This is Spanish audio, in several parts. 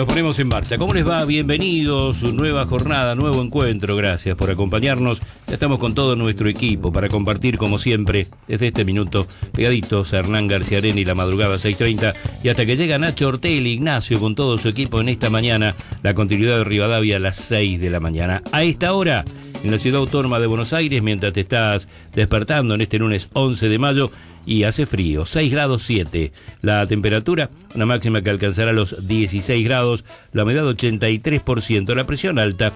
Nos ponemos en marcha. ¿Cómo les va? Bienvenidos, nueva jornada, nuevo encuentro. Gracias por acompañarnos. Ya estamos con todo nuestro equipo para compartir, como siempre, desde este minuto, pegaditos a Hernán García Arena y la madrugada 6:30, y hasta que llega Nacho Ortel, Ignacio, con todo su equipo en esta mañana, la continuidad de Rivadavia a las 6 de la mañana. A esta hora, en la Ciudad Autónoma de Buenos Aires, mientras te estás despertando en este lunes 11 de mayo, y hace frío, 6 grados 7 la temperatura, una máxima que alcanzará los 16 grados, la humedad 83%, la presión alta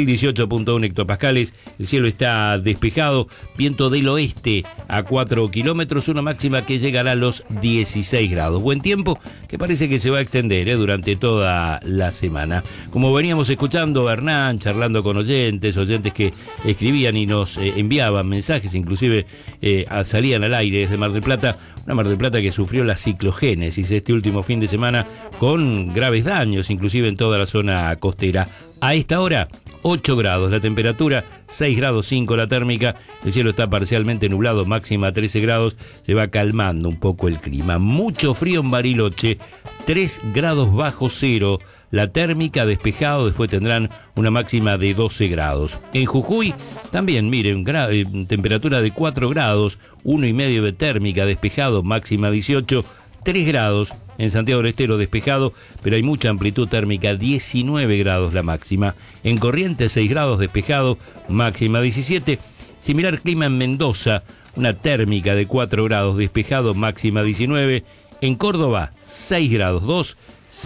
1018.1 hectopascales, el cielo está despejado, viento del oeste a 4 kilómetros, una máxima que llegará a los 16 grados. Buen tiempo que parece que se va a extender durante toda la semana. Como veníamos escuchando a Hernán, charlando con oyentes que escribían y nos enviaban mensajes, inclusive salían al aire desde Mar del Plata, una Mar del Plata que sufrió la ciclogénesis este último fin de semana con graves daños, inclusive en toda la zona costera. A esta hora, 8 grados la temperatura, 6 grados 5 la térmica, el cielo está parcialmente nublado, máxima 13 grados, se va calmando un poco el clima. Mucho frío en Bariloche, 3 grados bajo cero, la térmica despejado, después tendrán una máxima de 12 grados. En Jujuy también, miren, temperatura de 4 grados, 1,5 de térmica despejado, máxima 18, 3 grados. En Santiago del Estero despejado, pero hay mucha amplitud térmica, 19 grados la máxima. En Corrientes 6 grados despejado, máxima 17. Similar clima en Mendoza, una térmica de 4 grados despejado, máxima 19. En Córdoba 6 grados 2,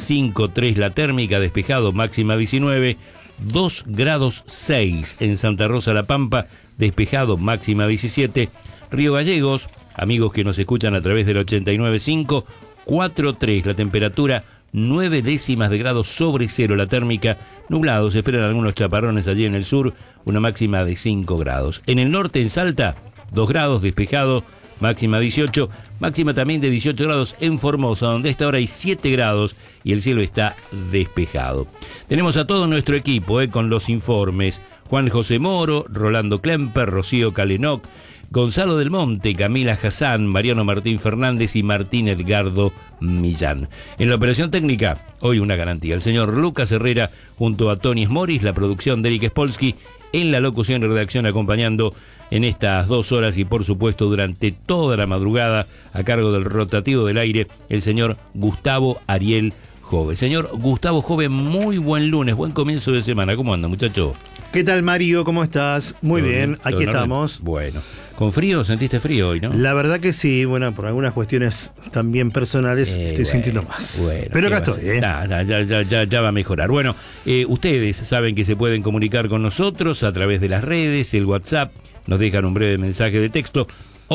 5,3 la térmica despejado, máxima 19. 2 grados 6 en Santa Rosa La Pampa, despejado, máxima 17. Río Gallegos, amigos que nos escuchan a través del 89.5, 4,3 la temperatura, 9 décimas de grado sobre cero la térmica, nublado, se esperan algunos chaparrones allí en el sur, una máxima de 5 grados. En el norte, en Salta, 2 grados despejado, máxima 18, máxima también de 18 grados en Formosa, donde a esta hora hay 7 grados y el cielo está despejado. Tenemos a todo nuestro equipo con los informes: Juan José Moro, Rolando Klemper, Rocío Calenoc, Gonzalo del Monte, Camila Hassan, Mariano Martín Fernández y Martín Edgardo Millán. En la operación técnica, hoy una garantía, el señor Lucas Herrera junto a Tony Smoris, la producción de Eric Spolsky, en la locución y redacción acompañando en estas 2 horas y por supuesto durante toda la madrugada a cargo del rotativo del aire, el señor Gustavo Ariel Jove. Señor Gustavo Jove, muy buen lunes, buen comienzo de semana. ¿Cómo anda, muchacho? ¿Qué tal, Mario? ¿Cómo estás? Muy bien, aquí estamos. Bueno, ¿con frío? ¿Sentiste frío hoy, no? La verdad que sí, bueno, por algunas cuestiones también personales estoy sintiendo más. Bueno, pero acá estoy, Ya va a mejorar. Bueno, ustedes saben que se pueden comunicar con nosotros a través de las redes, el WhatsApp, nos dejan un breve mensaje de texto,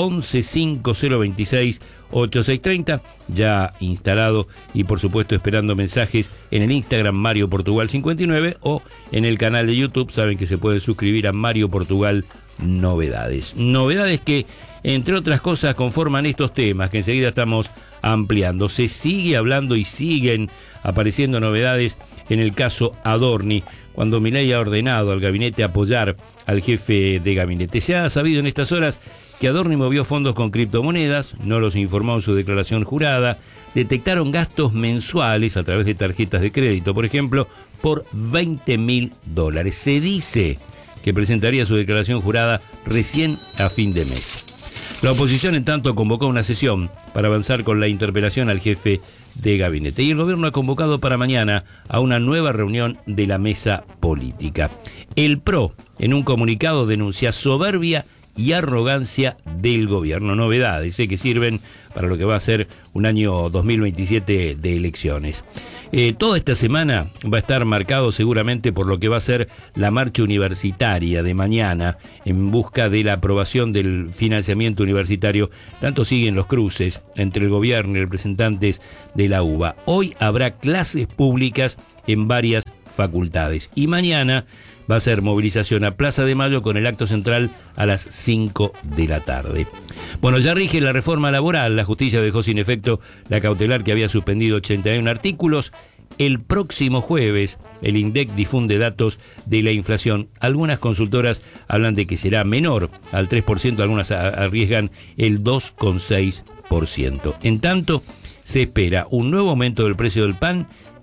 1150268630, ya instalado y por supuesto esperando mensajes en el Instagram Mario Portugal 59 o en el canal de YouTube. Saben que se pueden suscribir a Mario Portugal Novedades. Novedades que, entre otras cosas, conforman estos temas que enseguida estamos ampliando. Se sigue hablando y siguen apareciendo novedades en el caso Adorni, cuando Milei ha ordenado al gabinete apoyar al jefe de gabinete. Se ha sabido en estas horas que Adorni movió fondos con criptomonedas, no los informó en su declaración jurada, detectaron gastos mensuales a través de tarjetas de crédito, por ejemplo, por $20.000. Se dice que presentaría su declaración jurada recién a fin de mes. La oposición, en tanto, convocó una sesión para avanzar con la interpelación al jefe de gabinete. Y el gobierno ha convocado para mañana a una nueva reunión de la mesa política. El PRO, en un comunicado, denuncia soberbia y arrogancia del gobierno. Novedades que sirven para lo que va a ser un año 2027 de elecciones. Toda esta semana va a estar marcado seguramente por lo que va a ser la marcha universitaria de mañana en busca de la aprobación del financiamiento universitario. Tanto siguen los cruces entre el gobierno y representantes de la UBA. Hoy habrá clases públicas en varias facultades y mañana va a ser movilización a Plaza de Mayo con el acto central a las 5 de la tarde. Bueno, ya rige la reforma laboral. La justicia dejó sin efecto la cautelar que había suspendido 81 artículos. El próximo jueves, el INDEC difunde datos de la inflación. Algunas consultoras hablan de que será menor al 3%, algunas arriesgan el 2,6%. En tanto, se espera un nuevo aumento del precio del pan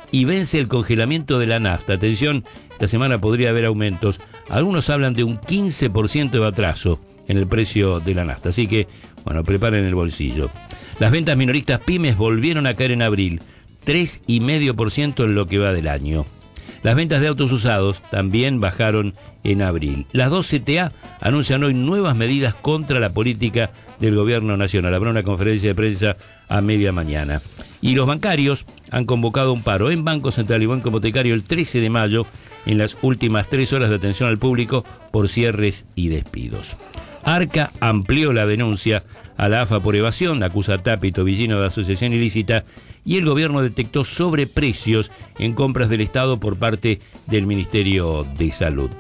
y vence el congelamiento de la nafta. Atención, esta semana podría haber aumentos. Algunos hablan de un 15% de atraso en el precio de la nafta. Así que, bueno, preparen el bolsillo. Las ventas minoristas pymes volvieron a caer en abril, 3,5% en lo que va del año. Las ventas de autos usados también bajaron en abril. Las dos CTA anuncian hoy nuevas medidas contra la política del gobierno nacional. Habrá una conferencia de prensa a media mañana. Y los bancarios han convocado un paro en Banco Central y Banco Hipotecario el 13 de mayo en las últimas 3 horas de atención al público por cierres y despidos. Arca amplió la denuncia a la AFA por evasión, acusa a Tapia y Tobillino de asociación ilícita, y el gobierno detectó sobreprecios en compras del Estado por parte del Ministerio de Salud.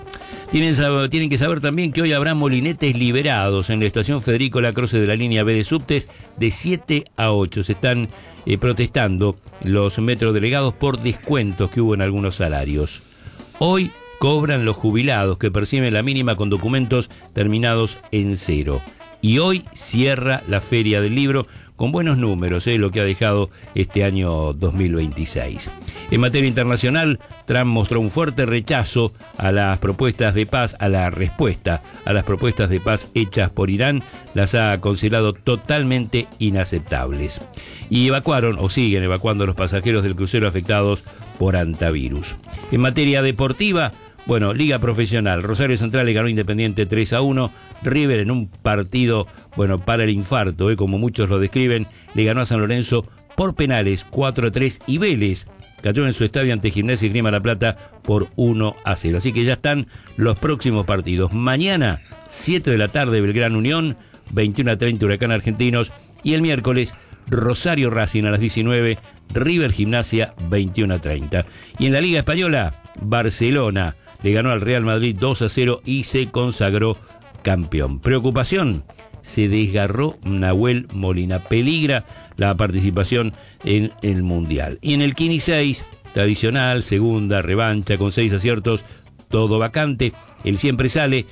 Tienen que saber también que hoy habrá molinetes liberados en la estación Federico Lacroze de la línea B de subtes de 7 a 8. Se están protestando los metrodelegados por descuentos que hubo en algunos salarios. Hoy cobran los jubilados que perciben la mínima con documentos terminados en 0. Y hoy cierra la Feria del Libro con buenos números, lo que ha dejado este año 2026. En materia internacional, Trump mostró un fuerte rechazo a las propuestas de paz, a la respuesta a las propuestas de paz hechas por Irán, las ha considerado totalmente inaceptables. Y evacuaron o siguen evacuando a los pasajeros del crucero afectados por hantavirus. En materia deportiva, bueno, Liga Profesional, Rosario Central le ganó Independiente 3-1, River en un partido, bueno, para el infarto, como muchos lo describen, le ganó a San Lorenzo por penales 4-3 y Vélez cayó en su estadio ante Gimnasia y Esgrima La Plata por 1-0. Así que ya están los próximos partidos. Mañana, 7 de la tarde, Belgrano Unión, 21:30 Huracán Argentinos, y el miércoles, Rosario Racing a las 19, River Gimnasia 21:30. Y en la Liga Española, Barcelona le ganó al Real Madrid 2-0 y se consagró campeón. Preocupación, se desgarró Nahuel Molina. Peligra la participación en el Mundial. Y en el Kini 6, tradicional, segunda revancha con 6 aciertos, todo vacante. El siempre sale,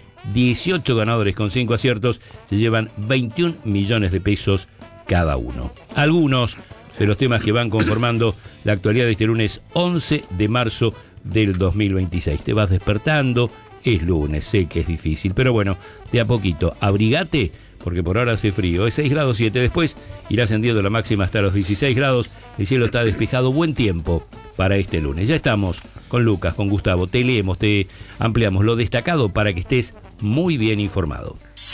18 ganadores con 5 aciertos, se llevan 21 millones de pesos cada uno. Algunos de los temas que van conformando la actualidad de este lunes 11 de marzo del 2026. Te vas despertando, es lunes, sé que es difícil, pero bueno, de a poquito, abrigate, porque por ahora hace frío, es 6 grados 7, después irá ascendiendo la máxima hasta los 16 grados, el cielo está despejado, buen tiempo para este lunes. Ya estamos con Lucas, con Gustavo, te leemos, te ampliamos lo destacado para que estés muy bien informado.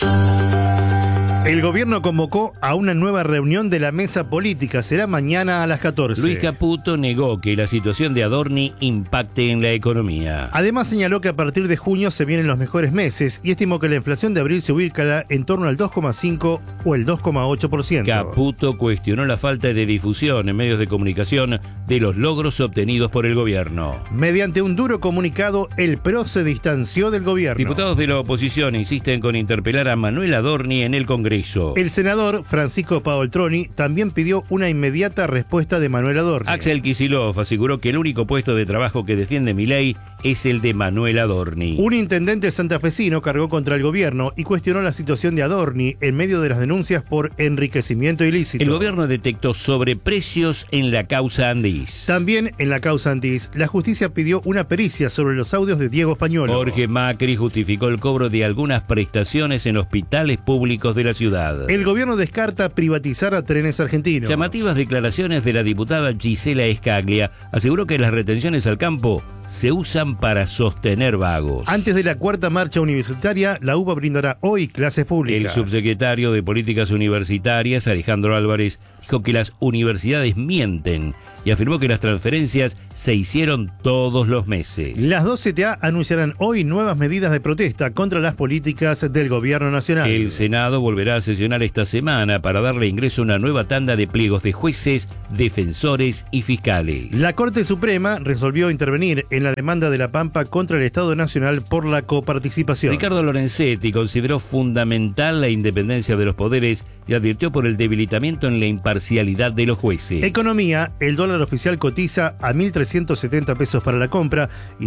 El gobierno convocó a una nueva reunión de la mesa política. Será mañana a las 14. Luis Caputo negó que la situación de Adorni impacte en la economía. Además señaló que a partir de junio se vienen los mejores meses y estimó que la inflación de abril se ubicará en torno al 2,5 o el 2,8%. Caputo cuestionó la falta de difusión en medios de comunicación de los logros obtenidos por el gobierno. Mediante un duro comunicado, el PRO se distanció del gobierno. Diputados de la oposición insisten con interpelar a Manuel Adorni en el Congreso. El senador Francisco Paoltroni también pidió una inmediata respuesta de Manuel Adorni. Axel Kicillof aseguró que el único puesto de trabajo que defiende Milei es el de Manuel Adorni. Un intendente santafesino cargó contra el gobierno y cuestionó la situación de Adorni en medio de las denuncias por enriquecimiento ilícito. El gobierno detectó sobreprecios en la causa Andís. También en la causa Andís, la justicia pidió una pericia sobre los audios de Diego Españolo. Jorge Macri justificó el cobro de algunas prestaciones en hospitales públicos de la ciudad. El gobierno descarta privatizar a Trenes Argentinos. Llamativas declaraciones de la diputada Gisela Escaglia aseguró que las retenciones al campo se usan para sostener vagos. Antes de la cuarta marcha universitaria, la UBA brindará hoy clases públicas. El subsecretario de Políticas Universitarias, Alejandro Álvarez, dijo que las universidades mienten y afirmó que las transferencias se hicieron todos los meses. Las dos CTA anunciarán hoy nuevas medidas de protesta contra las políticas del gobierno nacional. El Senado volverá a sesionar esta semana para darle ingreso a una nueva tanda de pliegos de jueces, defensores y fiscales. La Corte Suprema resolvió intervenir en la demanda de La Pampa contra el Estado Nacional por la coparticipación. Ricardo Lorenzetti consideró fundamental la independencia de los poderes y advirtió por el debilitamiento en la imparcialidad de los jueces. Economía, el dólar oficial cotiza a 1.370 pesos para la compra y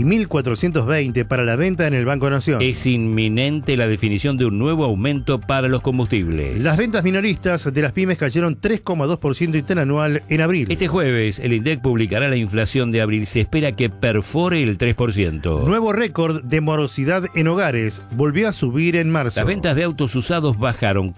1.420 para la venta en el Banco Nación. Es inminente la definición de un nuevo aumento para los combustibles. Las ventas minoristas de las pymes cayeron 3,2% interanual en abril. Este jueves, el INDEC publicará la inflación de abril. Se espera que perfore el 3%. Nuevo récord de morosidad en hogares. Volvió a subir en marzo. Las ventas de autos usados bajaron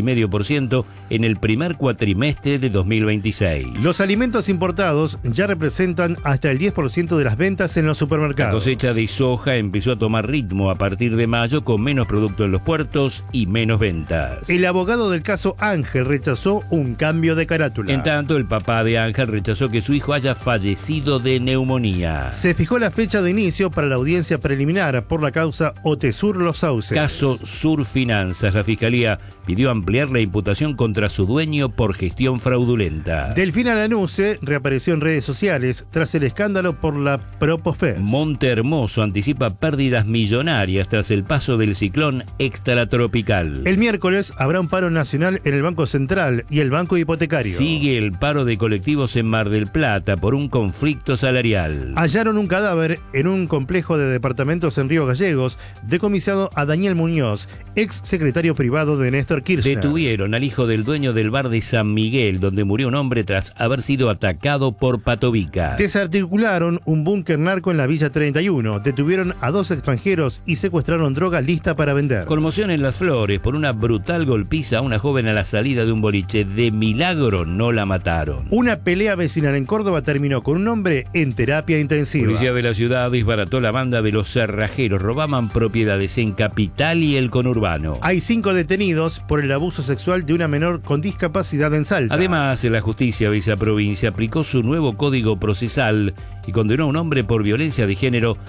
4,5% en el primer cuatrimestre de 2026. Los alimentos importados ya representan hasta el 10% de las ventas en los supermercados. La cosecha de soja empezó a tomar ritmo a partir de mayo, con menos producto en los puertos y menos ventas. El abogado del caso Ángel rechazó un cambio de carátula. En tanto, el papá de Ángel rechazó que su hijo haya fallecido de neumonía. Se fijó la fecha de inicio para la audiencia preliminar por la causa Otesur Los Sauces. Caso Surfinanzas. La Fiscalía pidió ampliar la imputación contra su dueño por gestión fraudulenta. Delfina Lanuse reapareció en redes sociales tras el escándalo por la Propofest. Monte Hermoso anticipa pérdidas millonarias tras el paso del ciclón extratropical. El miércoles habrá un paro nacional en el Banco Central y el Banco Hipotecario. Sigue el paro de colectivos en Mar del Plata por un conflicto salarial. Hallaron un cadáver en un complejo de departamentos en Río Gallegos, decomisado a Daniel Muñoz, ex secretario privado de Néstor Kirchner. Detuvieron al hijo del dueño del bar de San Miguel, donde murió un hombre tras haber sido atacado por Patovica. Desarticularon un búnker narco en la Villa 31, detuvieron a 2 extranjeros y secuestraron droga lista para vender. Conmoción en Las Flores por una brutal golpiza a una joven a la salida de un boliche. De milagro no la mataron. Una pelea vecinal en Córdoba terminó con un hombre en terapia intensiva. La policía de la ciudad disbarató la banda de los cerrajeros. Robaban propiedades en Capital y el conurbano. Hay 5 detenidos por el abuso sexual de una menor con discapacidad en Salta. Además, la justicia de esa provincia aplicó su nuevo código procesal y condenó a un hombre por violencia de género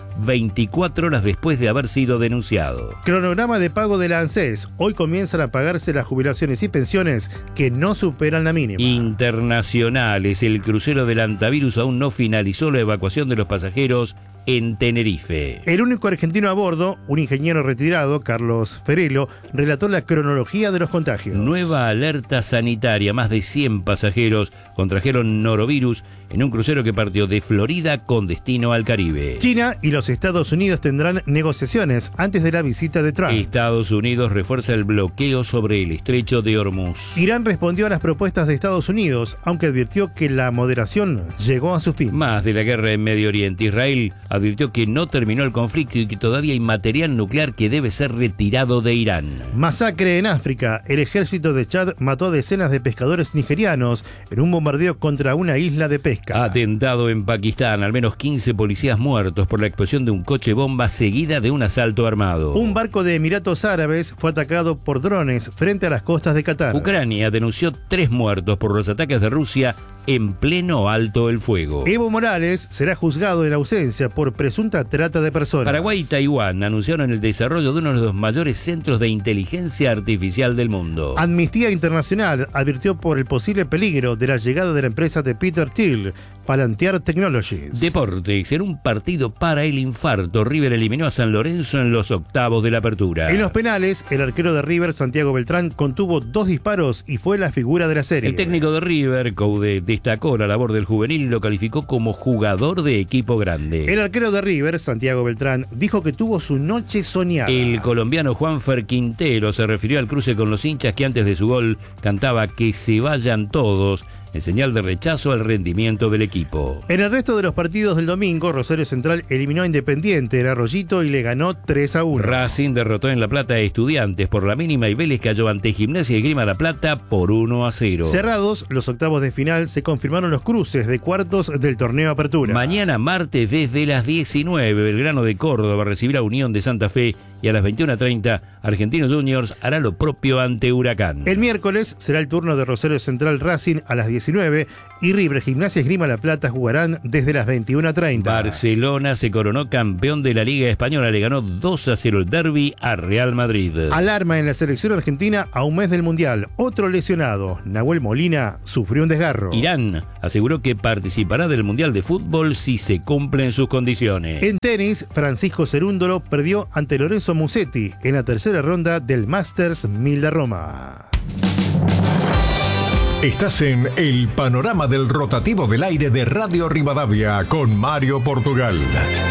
24 horas después de haber sido denunciado. Cronograma de pago de la ANSES. Hoy comienzan a pagarse las jubilaciones y pensiones que no superan la mínima. Internacionales. El crucero del Antavirus aún no finalizó la evacuación de los pasajeros en Tenerife. El único argentino a bordo, un ingeniero retirado, Carlos Ferelo, relató la cronología de los contagios. Nueva alerta sanitaria. Más de 100 pasajeros contrajeron norovirus en un crucero que partió de Florida con destino al Caribe. China y los Estados Unidos tendrán negociaciones antes de la visita de Trump. Estados Unidos refuerza el bloqueo sobre el estrecho de Hormuz. Irán respondió a las propuestas de Estados Unidos, aunque advirtió que la moderación llegó a su fin. Más de la guerra en Medio Oriente. Israel advirtió que no terminó el conflicto y que todavía hay material nuclear que debe ser retirado de Irán. Masacre en África. El ejército de Chad mató a decenas de pescadores nigerianos en un bombardeo contra una isla de pesca. Atentado en Pakistán. Al menos 15 policías muertos por la explosión de un coche bomba seguida de un asalto armado. Un barco de Emiratos Árabes fue atacado por drones frente a las costas de Qatar. Ucrania denunció 3 muertos por los ataques de Rusia en pleno alto el fuego. Evo Morales será juzgado en ausencia por presunta trata de personas. Paraguay y Taiwán anunciaron el desarrollo de uno de los mayores centros de inteligencia artificial del mundo. Amnistía Internacional advirtió por el posible peligro de la llegada de la empresa de Peter Thiel, Palantir Technologies. Deportes. En un partido para el infarto, River eliminó a San Lorenzo en los octavos de la apertura. En los penales, el arquero de River, Santiago Beltrán, contuvo 2 disparos y fue la figura de la serie. El técnico de River, Coude, destacó la labor del juvenil y lo calificó como jugador de equipo grande. El arquero de River, Santiago Beltrán, dijo que tuvo su noche soñada. El colombiano Juanfer Quintero se refirió al cruce con los hinchas que antes de su gol cantaba "que se vayan todos", en señal de rechazo al rendimiento del equipo. En el resto de los partidos del domingo, Rosario Central eliminó a Independiente en Arroyito y le ganó 3-1. Racing derrotó en La Plata a Estudiantes por la mínima y Vélez cayó ante Gimnasia y Esgrima La Plata por 1-0. Cerrados los octavos de final, se confirmaron los cruces de cuartos del torneo Apertura. Mañana martes desde las 19, Belgrano de Córdoba recibirá Unión de Santa Fe y a las 21:30 Argentinos Juniors hará lo propio ante Huracán. El miércoles será el turno de Rosario Central Racing a las 19 y River Gimnasia Esgrima La Plata jugarán desde las 21:30. Barcelona se coronó campeón de la Liga Española, le ganó 2-0 el derbi a Real Madrid. Alarma en la selección argentina a un mes del Mundial. Otro lesionado, Nahuel Molina, sufrió un desgarro. Irán aseguró que participará del Mundial de Fútbol si se cumplen sus condiciones. En tenis, Francisco Cerúndolo perdió ante Lorenzo Musetti en la tercera ronda del Masters 1000 de Roma. Estás en el panorama del rotativo del aire de Radio Rivadavia con Mario Portugal.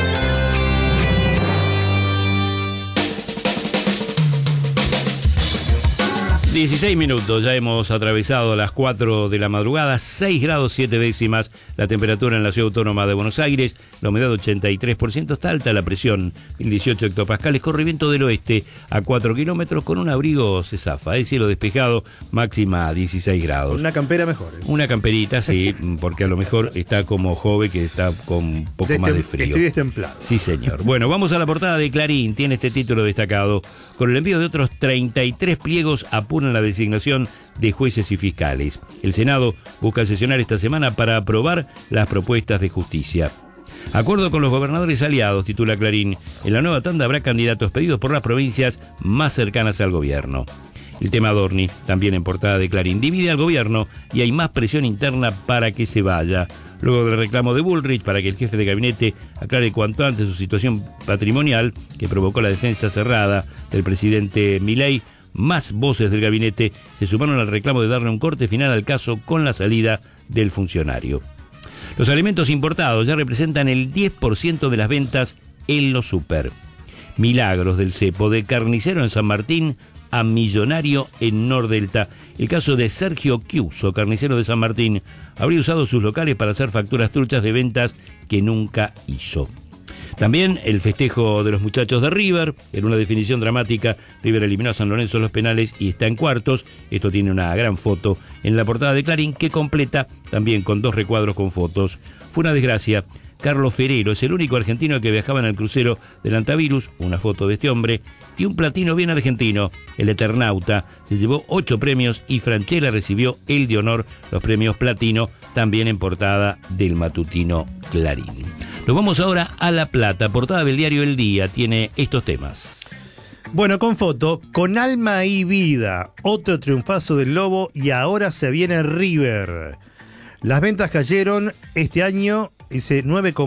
16 minutos, ya hemos atravesado las 4 de la madrugada, 6 grados 7 décimas la temperatura en la ciudad autónoma de Buenos Aires, la humedad 83%, está alta la presión, 1018 hectopascales, corre viento del oeste a 4 kilómetros, con un abrigo se zafa, cielo despejado, máxima 16 grados. Una campera mejor. Una camperita, sí, porque a lo mejor está como joven que está con un poco más de frío. Estoy destemplado. Sí, señor. Bueno, vamos a la portada de Clarín, tiene este título destacado. Con el envío de otros 33 pliegos apuran la designación de jueces y fiscales. El Senado busca sesionar esta semana para aprobar las propuestas de justicia. Acuerdo con los gobernadores aliados, titula Clarín. En la nueva tanda habrá candidatos pedidos por las provincias más cercanas al gobierno. El tema Adorni, también en portada de Clarín, divide al gobierno y hay más presión interna para que se vaya. Luego del reclamo de Bullrich para que el jefe de gabinete aclare cuanto antes su situación patrimonial, que provocó la defensa cerrada del presidente Milei, más voces del gabinete se sumaron al reclamo de darle un corte final al caso con la salida del funcionario. Los alimentos importados ya representan el 10% de las ventas en los súper. Milagros del cepo, de carnicero en San Martín a millonario en Nordelta. El caso de Sergio Chiuso, carnicero de San Martín, habría usado sus locales para hacer facturas truchas de ventas que nunca hizo. También el festejo de los muchachos de River, en una definición dramática. River eliminó a San Lorenzo en los penales y está en cuartos. Esto tiene una gran foto en la portada de Clarín, que completa también con 2 recuadros con fotos. Fue una desgracia. Carlos Ferrero es el único argentino que viajaba en el crucero del Antavirus, una foto de este hombre, y un platino bien argentino, el Eternauta, se llevó 8 premios y Franchella recibió el de honor, los premios platino, también en portada del matutino Clarín. Nos vamos ahora a La Plata, portada del diario El Día, tiene estos temas. Bueno, con foto, con alma y vida, otro triunfazo del Lobo y ahora se viene River. Las ventas cayeron este año, dice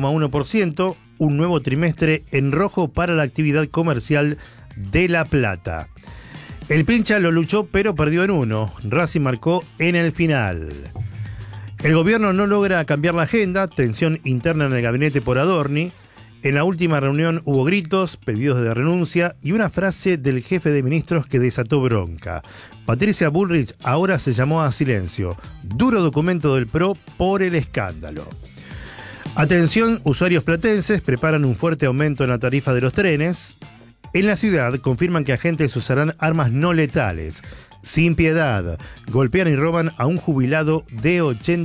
9,1%, un nuevo trimestre en rojo para la actividad comercial de La Plata. El Pincha lo luchó pero perdió en 1, Racing marcó en el final. El gobierno no logra cambiar la agenda, tensión interna en el gabinete por Adorni. En la última reunión hubo gritos, pedidos de renuncia y una frase del jefe de ministros que desató bronca. Patricia Bullrich ahora se llamó a silencio. Duro documento del PRO por el escándalo. Atención, usuarios platenses preparan un fuerte aumento en la tarifa de los trenes. En la ciudad confirman que agentes usarán armas no letales. Sin piedad, golpean y roban a un jubilado de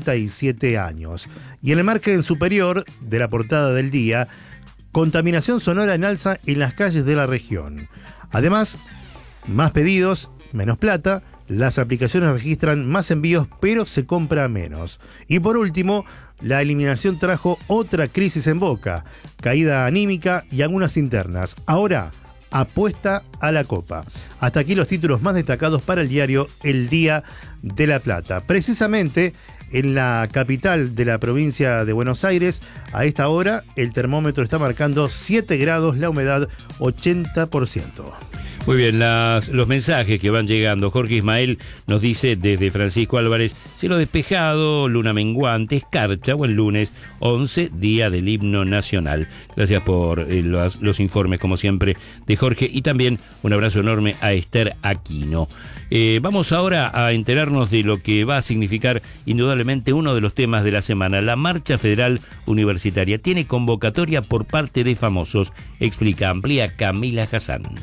87 años. Y en el margen superior de la portada del día, contaminación sonora en alza en las calles de la región. Además, más pedidos, menos plata, las aplicaciones registran más envíos, pero se compra menos. Y por último, la eliminación trajo otra crisis en Boca, caída anímica y algunas internas. Ahora, apuesta a la Copa. Hasta aquí los títulos más destacados para el diario El Día de La Plata. Precisamente en la capital de la provincia de Buenos Aires, a esta hora el termómetro está marcando 7 grados, la humedad 80%. Muy bien, los mensajes que van llegando. Jorge Ismael nos dice desde Francisco Álvarez: cielo despejado, luna menguante, escarcha, buen lunes, 11, día del himno nacional. Gracias por los informes, como siempre, de Jorge, y también un abrazo enorme a Esther Aquino. Vamos ahora a enterarnos de lo que va a significar indudablemente uno de los temas de la semana. La Marcha Federal Universitaria tiene convocatoria por parte de famosos. Explica, amplía Camila Hassan.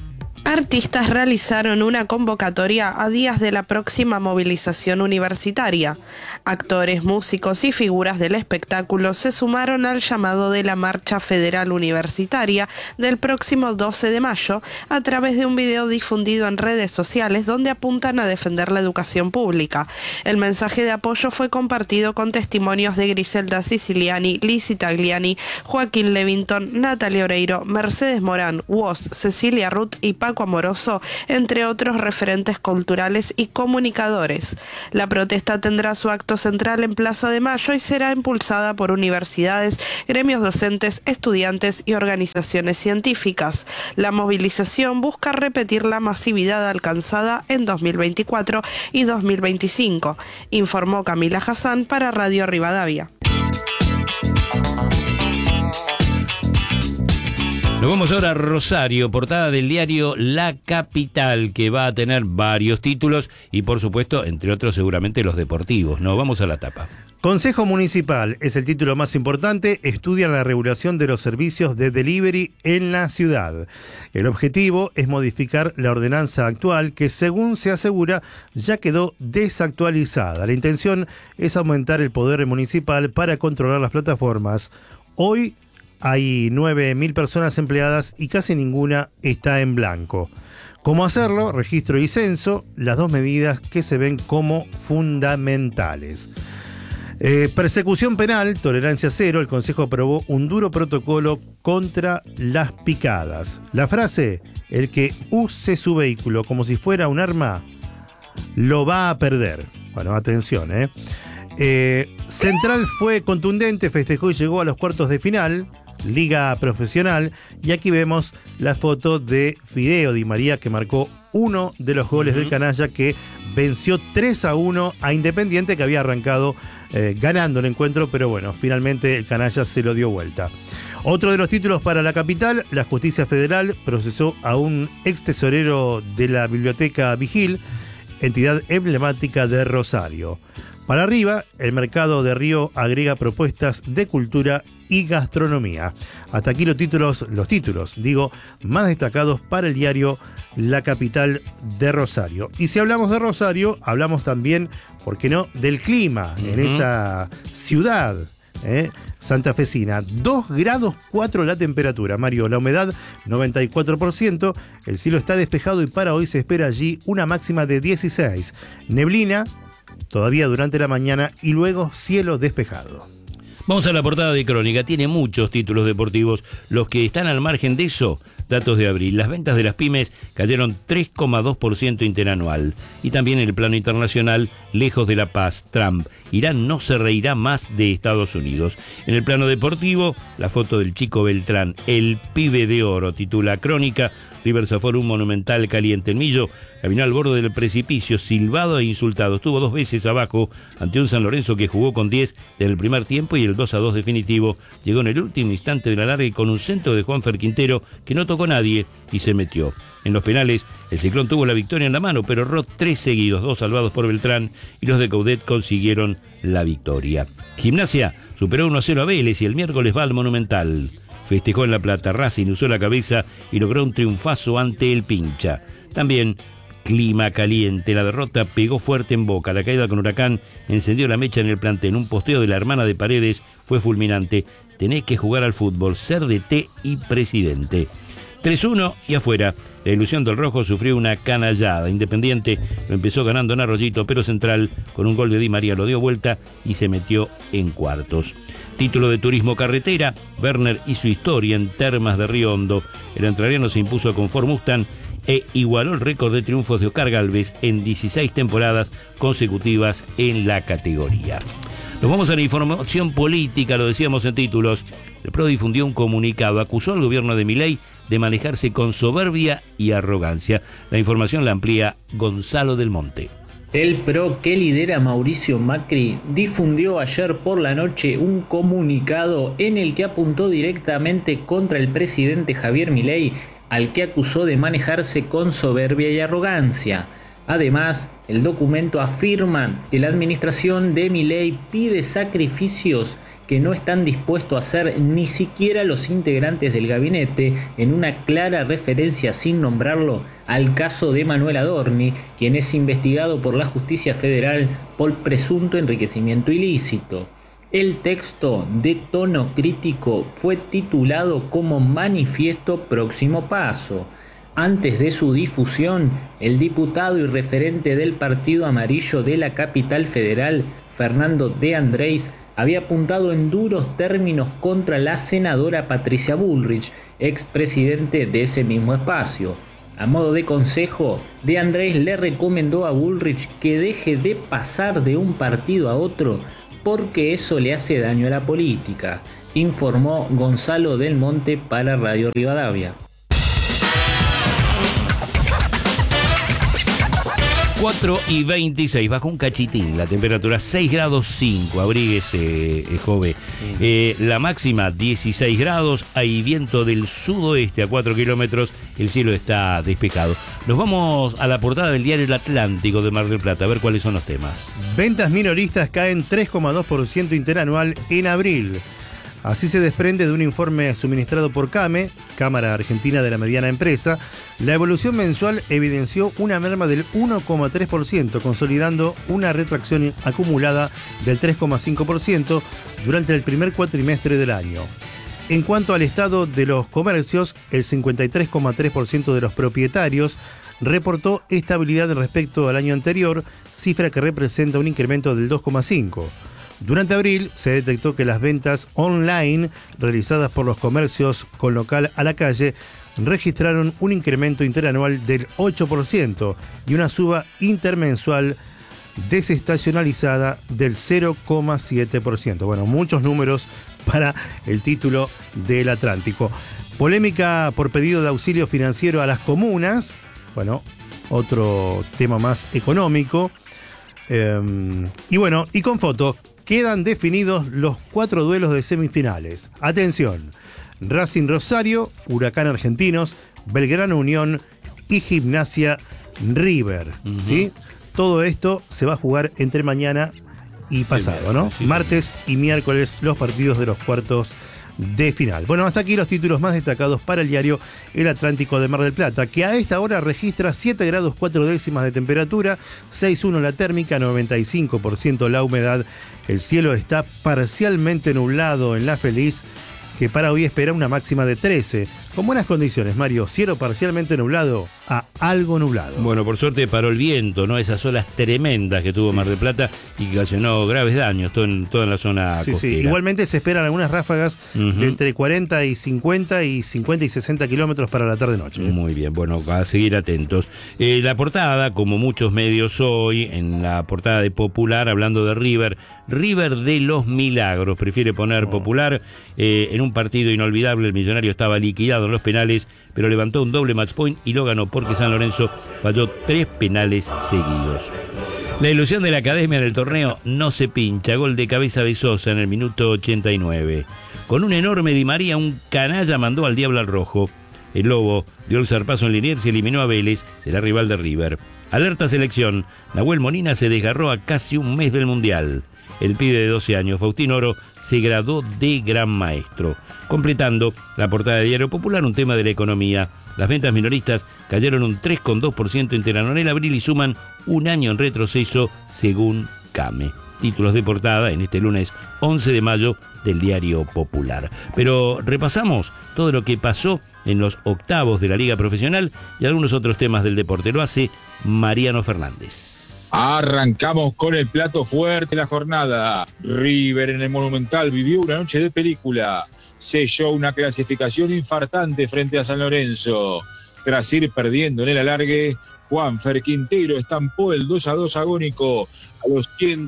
Artistas realizaron una convocatoria a días de la próxima movilización universitaria. Actores, músicos y figuras del espectáculo se sumaron al llamado de la Marcha Federal Universitaria del próximo 12 de mayo a través de un video difundido en redes sociales donde apuntan a defender la educación pública. El mensaje de apoyo fue compartido con testimonios de Griselda Siciliani, Lizzy Tagliani, Joaquín Levington, Natalia Oreiro, Mercedes Morán, Woz, Cecilia Ruth y Paco Amoroso, entre otros referentes culturales y comunicadores. La protesta tendrá su acto central en Plaza de Mayo y será impulsada por universidades, gremios docentes, estudiantes y organizaciones científicas. La movilización busca repetir la masividad alcanzada en 2024 y 2025, informó Camila Hassan para Radio Rivadavia. Nos vamos ahora a Rosario, portada del diario La Capital, que va a tener varios títulos y, por supuesto, entre otros, seguramente los deportivos. Nos vamos a la tapa. Consejo Municipal es el título más importante. Estudian la regulación de los servicios de delivery en la ciudad. El objetivo es modificar la ordenanza actual que, según se asegura, ya quedó desactualizada. La intención es aumentar el poder municipal para controlar las plataformas. Hoy hay 9.000 personas empleadas y casi ninguna está en blanco. ¿Cómo hacerlo? Registro y censo, las dos medidas que se ven como fundamentales. Persecución penal, tolerancia cero. El Consejo aprobó un duro protocolo contra las picadas. La frase: el que use su vehículo como si fuera un arma, lo va a perder. Bueno, atención, Central fue contundente, festejó y llegó a los cuartos de final. Liga Profesional, y aquí vemos la foto de Fideo Di María, que marcó uno de los goles del canalla, que venció 3-1 a Independiente, que había arrancado ganando el encuentro, pero bueno, finalmente el canalla se lo dio vuelta. Otro de los títulos para La Capital: la Justicia Federal procesó a un ex tesorero de la Biblioteca Vigil, entidad emblemática de Rosario. Para arriba, el mercado de Río agrega propuestas de cultura y gastronomía. Hasta aquí los títulos, más destacados para el diario La Capital de Rosario. Y si hablamos de Rosario, hablamos también, ¿por qué no?, del clima en esa ciudad santafesina. 2,4 grados la temperatura, Mario. La humedad, 94%. El cielo está despejado y para hoy se espera allí una máxima de 16. Neblina todavía durante la mañana y luego cielo despejado. Vamos a la portada de Crónica. Tiene muchos títulos deportivos. Los que están al margen de eso, datos de abril. Las ventas de las pymes cayeron 3,2% interanual. Y también en el plano internacional, lejos de la paz, Trump. Irán no se reirá más de Estados Unidos. En el plano deportivo, la foto del Chico Beltrán, el pibe de oro, titula Crónica. River zafó un monumental caliente. El Millo caminó al borde del precipicio, silbado e insultado. Estuvo 2 veces abajo ante un San Lorenzo que jugó con 10 del primer tiempo y el 2-2 definitivo llegó en el último instante de la larga y con un centro de Juanfer Quintero que no tocó nadie y se metió. En los penales, el Ciclón tuvo la victoria en la mano, pero erró 3 seguidos, 2 salvados por Beltrán, y los de Coudet consiguieron la victoria. Gimnasia superó 1-0 a Vélez y el miércoles va al Monumental. Festejó en La Plata. Racing usó la cabeza y logró un triunfazo ante el Pincha. También clima caliente. La derrota pegó fuerte en Boca. La caída con Huracán encendió la mecha en el plantel. Un posteo de la hermana de Paredes fue fulminante. Tenés que jugar al fútbol, ser DT y presidente. 3-1 y afuera. La ilusión del rojo sufrió una canallada. Independiente lo empezó ganando en Arroyito, pero Central, con un gol de Di María, lo dio vuelta y se metió en cuartos. Título de Turismo Carretera: Werner y su historia en Termas de Río Hondo. El entrerriano se impuso con Ford Mustang e igualó el récord de triunfos de Oscar Gálvez en 16 temporadas consecutivas en la categoría. Nos vamos a la información política, lo decíamos en títulos. El PRO difundió un comunicado, acusó al gobierno de Milei de manejarse con soberbia y arrogancia. La información la amplía Gonzalo del Monte. El PRO, que lidera Mauricio Macri, difundió ayer por la noche un comunicado en el que apuntó directamente contra el presidente Javier Milei, al que acusó de manejarse con soberbia y arrogancia. Además, el documento afirma que la administración de Milei pide sacrificios que no están dispuestos a hacer ni siquiera los integrantes del gabinete, en una clara referencia, sin nombrarlo, al caso de Manuel Adorni, quien es investigado por la Justicia Federal por presunto enriquecimiento ilícito. El texto, de tono crítico, fue titulado como Manifiesto Próximo Paso. Antes de su difusión, el diputado y referente del Partido Amarillo de la Capital Federal, Fernando de Andrés, había apuntado en duros términos contra la senadora Patricia Bullrich, expresidente de ese mismo espacio. A modo de consejo, de Andrés le recomendó a Bullrich que deje de pasar de un partido a otro porque eso le hace daño a la política, informó Gonzalo del Monte para Radio Rivadavia. 4:26, bajó un cachitín la temperatura, 6 grados 5, abríguese, Jove. La máxima 16 grados, hay viento del sudoeste a 4 kilómetros, el cielo está despejado. Nos vamos a la portada del diario El Atlántico de Mar del Plata, a ver cuáles son los temas. Ventas minoristas caen 3,2% interanual en abril. Así se desprende de un informe suministrado por CAME, Cámara Argentina de la Mediana Empresa. La evolución mensual evidenció una merma del 1,3%, consolidando una retracción acumulada del 3,5% durante el primer cuatrimestre del año. En cuanto al estado de los comercios, el 53,3% de los propietarios reportó estabilidad respecto al año anterior, cifra que representa un incremento del 2,5%. Durante abril se detectó que las ventas online realizadas por los comercios con local a la calle registraron un incremento interanual del 8% y una suba intermensual desestacionalizada del 0,7%. Bueno, muchos números para el título del Atlántico. Polémica por pedido de auxilio financiero a las comunas. Bueno, otro tema más económico. Y con foto. Quedan definidos los 4 duelos de semifinales. Atención, Racing Rosario, Huracán Argentinos, Belgrano Unión y Gimnasia River. ¿Sí? Todo esto se va a jugar entre mañana y pasado, ¿no? Sí, martes y miércoles los partidos de los cuartos de final. Bueno, hasta aquí los títulos más destacados para el diario El Atlántico de Mar del Plata, que a esta hora registra 7 grados 4 décimas de temperatura, 6,1 la térmica, 95% la humedad. El cielo está parcialmente nublado en La Feliz, que para hoy espera una máxima de 13. Con buenas condiciones, Mario. Cielo parcialmente nublado a algo nublado. Bueno, por suerte paró el viento, ¿no? Esas olas tremendas que tuvo Mar del Plata y que ocasionó graves daños toda en la zona costera. Sí. Igualmente se esperan algunas ráfagas de entre 40 y 50 y 50 y 60 kilómetros para la tarde-noche. Muy bien, bueno, a seguir atentos. La portada, como muchos medios hoy, en la portada de Popular, hablando de River de los milagros, prefiere poner Popular. En un partido inolvidable, el Millonario estaba liquidado en los penales, pero levantó un doble match point y lo ganó porque San Lorenzo falló 3 penales seguidos. La ilusión de la Academia en el torneo no se pincha. Gol de cabeza de Sosa en el minuto 89. Con un enorme Di María, un canalla mandó al diablo al rojo. El Lobo dio el zarpazo en Liniers y eliminó a Vélez, será rival de River. Alerta selección, Nahuel Molina se desgarró a casi un mes del Mundial. El pibe de 12 años, Faustín Oro, se graduó de gran maestro. Completando la portada de Diario Popular, un tema de la economía. Las ventas minoristas cayeron un 3,2% interanual en abril y suman un año en retroceso según CAME. Títulos de portada en este lunes 11 de mayo del Diario Popular. Pero repasamos todo lo que pasó en los octavos de la Liga Profesional y algunos otros temas del deporte. Lo hace Mariano Fernández. Arrancamos con el plato fuerte de la jornada. River en el Monumental vivió una noche de película. Selló una clasificación infartante frente a San Lorenzo. Tras ir perdiendo en el alargue, Juanfer Quintero estampó el 2-2 agónico a los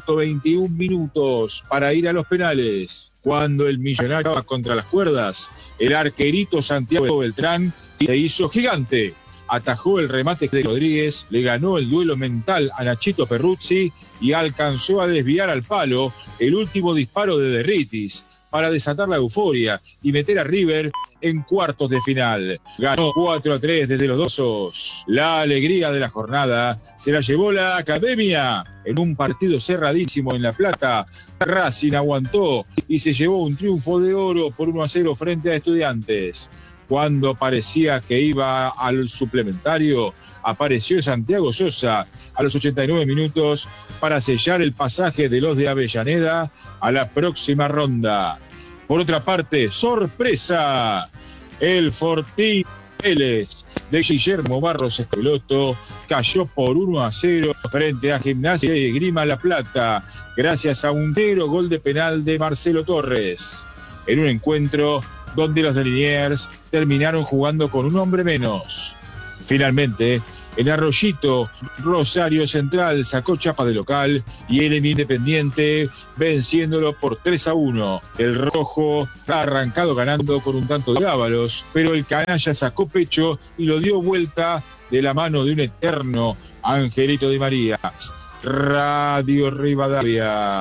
121 minutos para ir a los penales. Cuando el Millonario estaba contra las cuerdas, el arquerito Santiago Beltrán se hizo gigante. Atajó el remate de Rodríguez, le ganó el duelo mental a Nachito Perruzzi y alcanzó a desviar al palo el último disparo de Derritis para desatar la euforia y meter a River en cuartos de final. Ganó 4-3 desde los dosos. La alegría de la jornada se la llevó la Academia en un partido cerradísimo en La Plata. Racing aguantó y se llevó un triunfo de oro por 1-0 frente a Estudiantes. Cuando parecía que iba al suplementario, apareció Santiago Sosa a los 89 minutos para sellar el pasaje de los de Avellaneda a la próxima ronda. Por otra parte, sorpresa, el Fortín Vélez de Guillermo Barros Esqueloto cayó por 1-0 frente a Gimnasia y Esgrima La Plata, gracias a un negro gol de penal de Marcelo Torres, en un encuentro donde los de Liniers terminaron jugando con un hombre menos. Finalmente, en Arroyito, Rosario Central sacó chapa de local y el Independiente venciéndolo por 3-1. El rojo ha arrancado ganando con un tanto de Ábalos, pero el canalla sacó pecho y lo dio vuelta de la mano de un eterno Angelito Di María. Radio Rivadavia.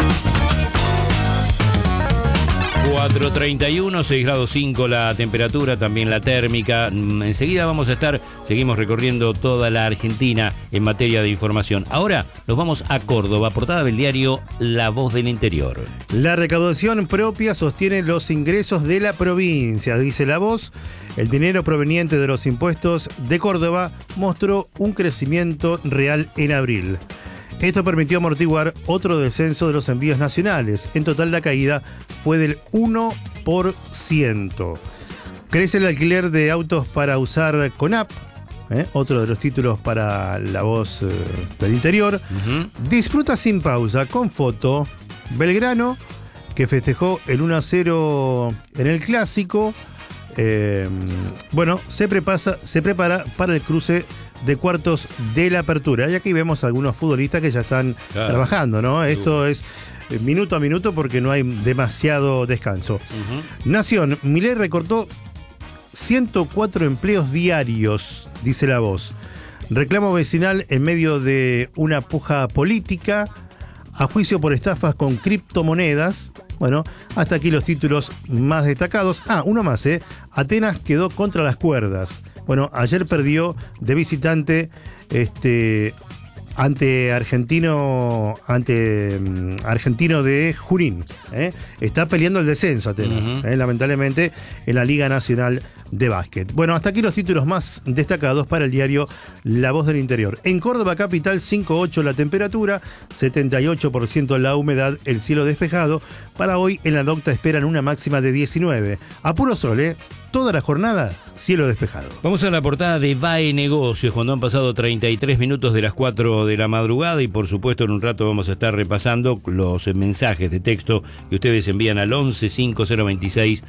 4:31, 6 grados 5 la temperatura, también la térmica. Enseguida seguimos recorriendo toda la Argentina en materia de información. Ahora nos vamos a Córdoba, portada del diario La Voz del Interior. La recaudación propia sostiene los ingresos de la provincia, dice La Voz. El dinero proveniente de los impuestos de Córdoba mostró un crecimiento real en abril. Esto permitió amortiguar otro descenso de los envíos nacionales. En total, la caída fue del 1%. Crece el alquiler de autos para usar con app, otro de los títulos para La Voz del Interior. Disfruta sin pausa, con foto, Belgrano, que festejó el 1-0 en el Clásico. Se prepara para el cruce de cuartos de la Apertura. Y aquí vemos algunos futbolistas que ya están trabajando, ¿no? Esto es minuto a minuto porque no hay demasiado descanso. Nación, Milei recortó 104 empleos diarios, dice La Voz. Reclamo vecinal en medio de una puja política, a juicio por estafas con criptomonedas. Bueno, hasta aquí los títulos más destacados. Uno más, Atenas quedó contra las cuerdas. Bueno, ayer perdió de visitante ante Argentino de Junín. Está peleando el descenso Atenas, lamentablemente, en la Liga Nacional de Básquet. Bueno, hasta aquí los títulos más destacados para el diario La Voz del Interior. En Córdoba capital, 5,8 la temperatura, 78% la humedad, el cielo despejado. Para hoy en la Docta esperan una máxima de 19. A puro sol, toda la jornada, cielo despejado. Vamos a la portada de BAE Negocios, cuando han pasado 33 minutos de las 4 de la madrugada, y por supuesto en un rato vamos a estar repasando los mensajes de texto que ustedes envían al 11 5026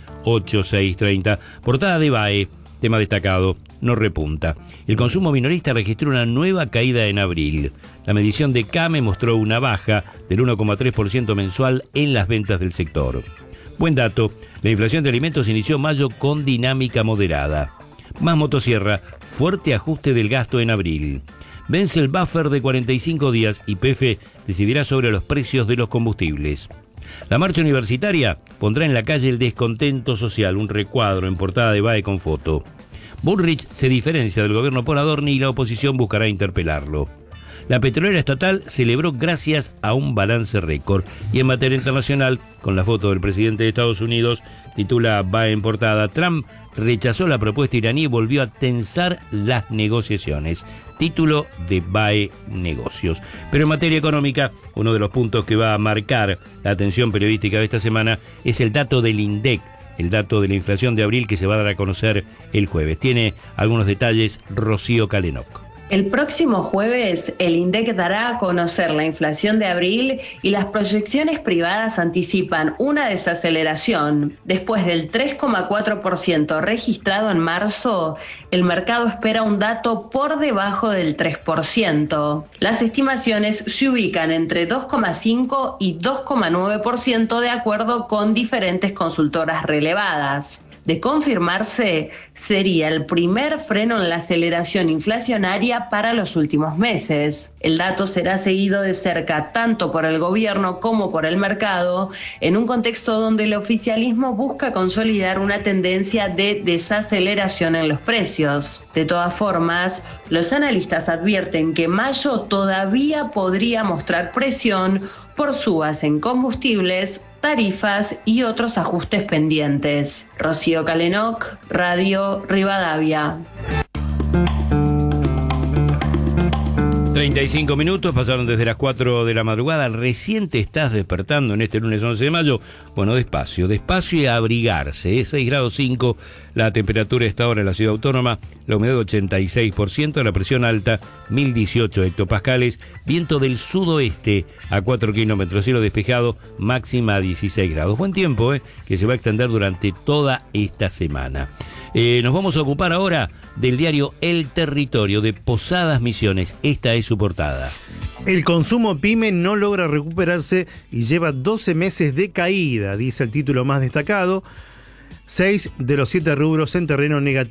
8630. Portada de BAE, tema destacado, no repunta. El consumo minorista registró una nueva caída en abril. La medición de CAME mostró una baja del 1,3% mensual en las ventas del sector. Buen dato, la inflación de alimentos inició mayo con dinámica moderada. Más motosierra, fuerte ajuste del gasto en abril. Vence el buffer de 45 días y YPF decidirá sobre los precios de los combustibles. La marcha universitaria pondrá en la calle el descontento social, un recuadro en portada de BAE con foto. Bullrich se diferencia del gobierno por Adorni y la oposición buscará interpelarlo. La petrolera estatal celebró gracias a un balance récord. Y en materia internacional, con la foto del presidente de Estados Unidos, titula BAE en portada: Trump rechazó la propuesta iraní y volvió a tensar las negociaciones. Título de BAE Negocios. Pero en materia económica, uno de los puntos que va a marcar la atención periodística de esta semana es el dato del INDEC, el dato de la inflación de abril que se va a dar a conocer el jueves. Tiene algunos detalles Rocío Calenoc. El próximo jueves, el INDEC dará a conocer la inflación de abril y las proyecciones privadas anticipan una desaceleración. Después del 3,4% registrado en marzo, el mercado espera un dato por debajo del 3%. Las estimaciones se ubican entre 2,5 y 2,9% de acuerdo con diferentes consultoras relevadas. De confirmarse, sería el primer freno en la aceleración inflacionaria para los últimos meses. El dato será seguido de cerca tanto por el gobierno como por el mercado, en un contexto donde el oficialismo busca consolidar una tendencia de desaceleración en los precios. De todas formas, los analistas advierten que mayo todavía podría mostrar presión por subas en combustibles, tarifas y otros ajustes pendientes. Rocío Calenoc, Radio Rivadavia. 35 minutos, pasaron desde las 4 de la madrugada. Recién te estás despertando en este lunes 11 de mayo. Bueno, despacio y a abrigarse. 6 grados 5 la temperatura a esta hora en la ciudad autónoma. La humedad 86%, la presión alta 1018 hectopascales. Viento del sudoeste a 4 kilómetros, cielo despejado, máxima a 16 grados. Buen tiempo, que se va a extender durante toda esta semana. Nos vamos a ocupar ahora del diario El Territorio de Posadas Misiones. Esta es su portada. El consumo pyme no logra recuperarse y lleva 12 meses de caída, dice el título más destacado. 6 de los 7 rubros en terreno negativo.